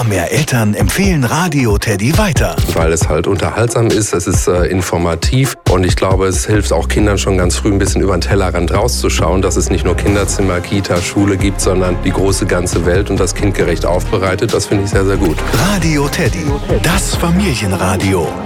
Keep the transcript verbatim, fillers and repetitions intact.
Immer mehr Eltern empfehlen Radio Teddy weiter. Weil es halt unterhaltsam ist, es ist äh, informativ und ich glaube, es hilft auch Kindern schon ganz früh ein bisschen über den Tellerrand rauszuschauen, dass es nicht nur Kinderzimmer, Kita, Schule gibt, sondern die große ganze Welt und das kindgerecht aufbereitet. Das finde ich sehr, sehr gut. Radio Teddy, das Familienradio.